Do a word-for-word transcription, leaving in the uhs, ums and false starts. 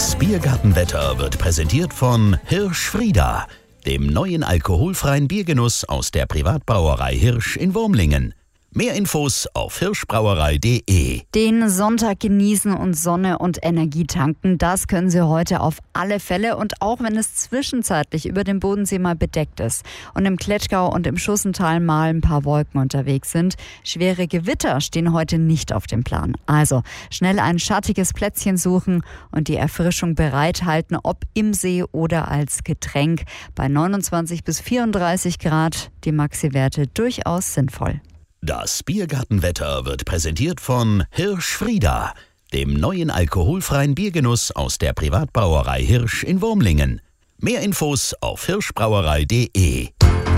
Das Biergartenwetter wird präsentiert von Hirsch Frieda, dem neuen alkoholfreien Biergenuss aus der Privatbrauerei Hirsch in Wurmlingen. Mehr Infos auf hirschbrauerei punkt de. Den Sonntag genießen und Sonne und Energie tanken, das können Sie heute auf alle Fälle, und auch wenn es zwischenzeitlich über dem Bodensee mal bedeckt ist und im Kletschgau und im Schussental mal ein paar Wolken unterwegs sind. Schwere Gewitter stehen heute nicht auf dem Plan. Also schnell ein schattiges Plätzchen suchen und die Erfrischung bereithalten, ob im See oder als Getränk. Bei neunundzwanzig bis vierunddreißig Grad die Maxi-Werte durchaus sinnvoll. Das Biergartenwetter wird präsentiert von Hirsch Frieda, dem neuen alkoholfreien Biergenuss aus der Privatbrauerei Hirsch in Wurmlingen. Mehr Infos auf hirschbrauerei punkt de.